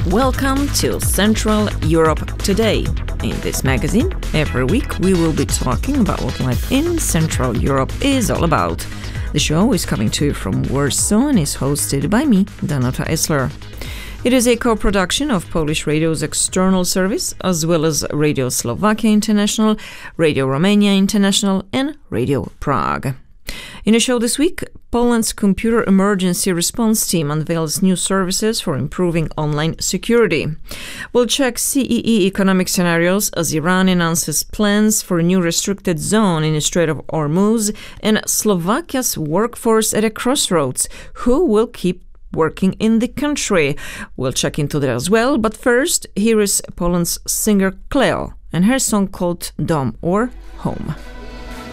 Welcome to Central Europe Today. In this magazine, every week we will be talking about what life in Central Europe is all about. The show is coming to you from Warsaw and is hosted by me, Danuta Essler. It is a co-production of Polish Radio's external service, as well as Radio Slovakia International, Radio Romania International, and Radio Prague. In the show this week, Poland's Computer Emergency Response Team unveils new services for improving online security. We'll check CEE economic scenarios as Iran announces plans for a new restricted zone in the Strait of Hormuz, and Slovakia's workforce at a crossroads. Who will keep working in the country? We'll check into that as well, but first, here is Poland's singer Cleo and her song called Dom or Home.